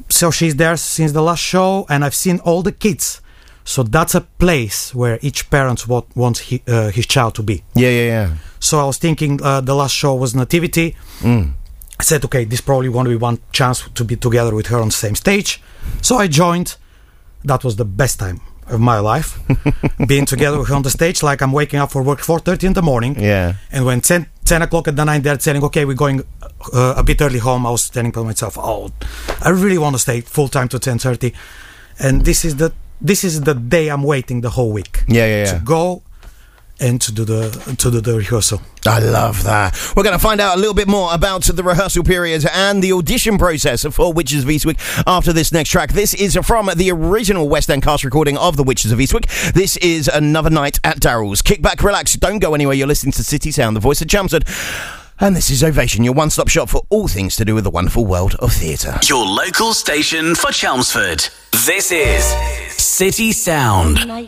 So she's there since the last show, and I've seen all the kids. So that's a place where each parent wants his child to be. Yeah. So I was thinking the last show was Nativity. I said, okay, this probably won't be one chance to be together with her on the same stage. So I joined. That was the best time of my life, being together with her on the stage. Like, I'm waking up for work 4:30 in the morning. Yeah. And when 10 o'clock at the night, they're saying, okay, we're going a bit early home, I was telling to myself, I really want to stay full time to 10:30. And this is the day I'm waiting the whole week. Yeah. To go and to do the rehearsal. I love that. We're going to find out a little bit more about the rehearsal period and the audition process for Witches of Eastwick after this next track. This is from the original West End cast recording of the Witches of Eastwick. This is Another Night at Daryl's. Kick back, relax, don't go anywhere. You're listening to City Sound, the voice of Chelmsford. And this is Ovation, your one-stop shop for all things to do with the wonderful world of theatre. Your local station for Chelmsford. This is City Sound.